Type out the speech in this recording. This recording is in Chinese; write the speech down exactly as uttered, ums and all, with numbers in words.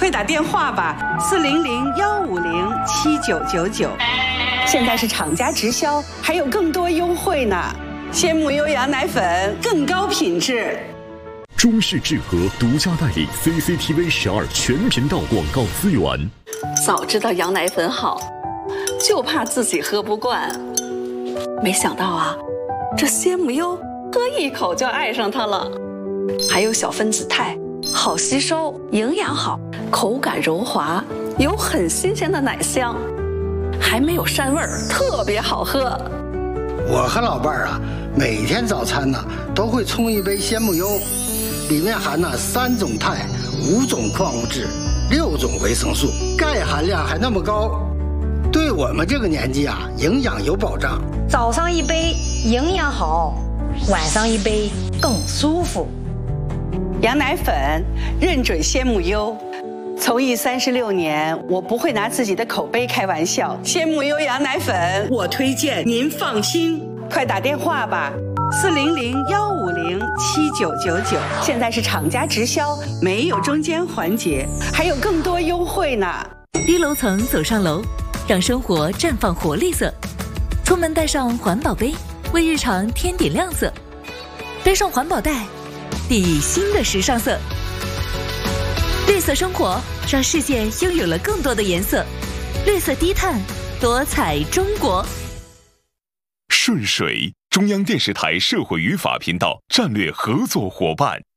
快打电话吧，四零零幺五零七九九九。现在是厂家直销，还有更多优惠呢。鲜母优羊奶粉更高品质。 中视智和独家代理 C C T V 十二全频道广告资源。 早知道羊奶粉好，就怕自己喝不惯。没想到啊，这鲜母优喝一口就爱上它了。还有小分子肽，好吸收，营养好，口感柔滑，有很新鲜的奶香，还没有膻味儿，特别好喝。 我和老伴儿啊，每天早餐呢都会冲一杯鲜母优，里面含了三种肽、五种矿物质、六种维生素，钙含量还那么高，对我们这个年纪啊，营养有保障。 早上一杯营养好，晚上一杯更舒服。 羊奶粉认准鲜母优，从艺三十六年，我不会拿自己的口碑开玩笑。鲜母优羊奶粉，我推荐，您放心。快打电话吧，四零零幺五零七九九九。现在是厂家直销，没有中间环节，还有更多优惠呢。 低楼层走上楼，让生活绽放活力色。出门带上环保杯，为日常添点亮色。背上环保袋，砥砺新的时尚色。绿色生活让世界拥有了更多的颜色，绿色低碳，多彩中国。 顺水，中央电视台社会与法频道战略合作伙伴。